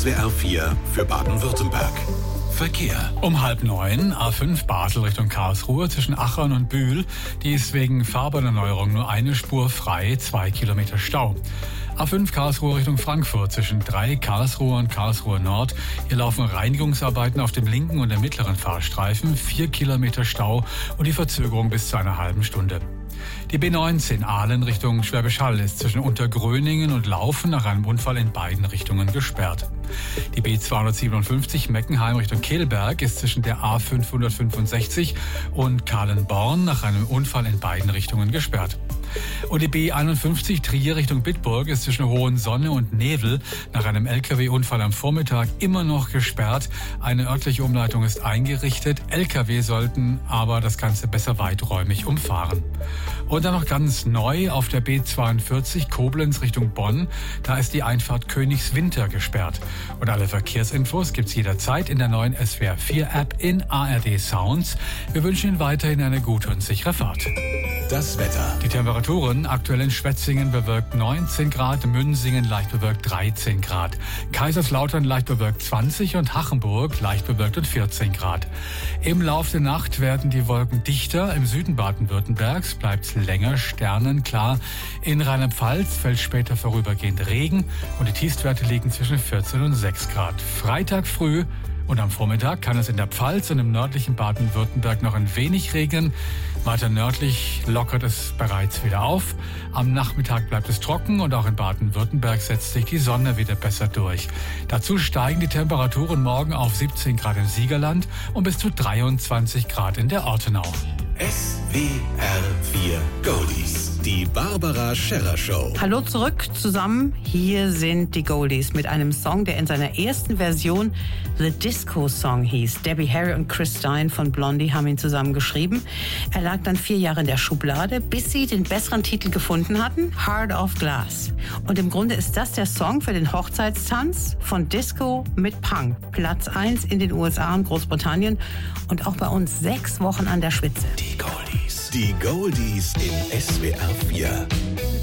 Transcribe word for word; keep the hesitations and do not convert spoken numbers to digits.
S W R vier für Baden-Württemberg. Verkehr. Um halb neun, A fünf Basel Richtung Karlsruhe zwischen Achern und Bühl. Die ist wegen Fahrbahnerneuerung nur eine Spur frei, zwei Kilometer Stau. A fünf Karlsruhe Richtung Frankfurt zwischen drei Karlsruhe und Karlsruhe Nord. Hier laufen Reinigungsarbeiten auf dem linken und der mittleren Fahrstreifen, vier Kilometer Stau und die Verzögerung bis zu einer halben Stunde. Die B neunzehn Aalen Richtung Schwäbisch Hall ist zwischen Untergröningen und Laufen nach einem Unfall in beiden Richtungen gesperrt. Die B zweihundertsiebenundfünfzig Meckenheim Richtung Kehlberg ist zwischen der A fünfhundertfünfundsechzig und Kahlenborn nach einem Unfall in beiden Richtungen gesperrt. Und die B einundfünfzig Trier Richtung Bitburg ist zwischen Hohensonne und Nevel nach einem L K W-Unfall am Vormittag immer noch gesperrt. Eine örtliche Umleitung ist eingerichtet. L K W sollten aber das Ganze besser weiträumig umfahren. Und dann noch ganz neu auf der B zweiundvierzig Koblenz Richtung Bonn. Da ist die Einfahrt Königswinter gesperrt. Und alle Verkehrsinfos gibt's jederzeit in der neuen S W R vier App in A R D Sounds. Wir wünschen Ihnen weiterhin eine gute und sichere Fahrt. Das Wetter. Die Temperaturen aktuell in Schwetzingen bewölkt neunzehn Grad, Münsingen leicht bewölkt dreizehn Grad, Kaiserslautern leicht bewölkt zwanzig und Hachenburg leicht bewölkt und vierzehn Grad. Im Laufe der Nacht werden die Wolken dichter. Im Süden Baden-Württembergs bleibt es länger sternenklar. In Rheinland-Pfalz fällt später vorübergehend Regen und die Tiefstwerte liegen zwischen vierzehn und sechs Grad. Freitag früh und am Vormittag kann es in der Pfalz und im nördlichen Baden-Württemberg noch ein wenig regnen. Weiter nördlich lockert es bereits wieder auf. Am Nachmittag bleibt es trocken und auch in Baden-Württemberg setzt sich die Sonne wieder besser durch. Dazu steigen die Temperaturen morgen auf siebzehn Grad im Siegerland und bis zu dreiundzwanzig Grad in der Ortenau. S W R vier Goldies. Die Barbara Scherrer Show. Hallo zurück zusammen. Hier sind die Goldies mit einem Song, der in seiner ersten Version The Disco Song hieß. Debbie Harry und Chris Stein von Blondie haben ihn zusammen geschrieben. Er lag dann vier Jahre in der Schublade, bis sie den besseren Titel gefunden hatten, Heart of Glass. Und im Grunde ist das der Song für den Hochzeitstanz von Disco mit Punk. Platz eins in den U S A und Großbritannien und auch bei uns sechs Wochen an der Spitze. Die Goldies. Die Goldies in S W R vier.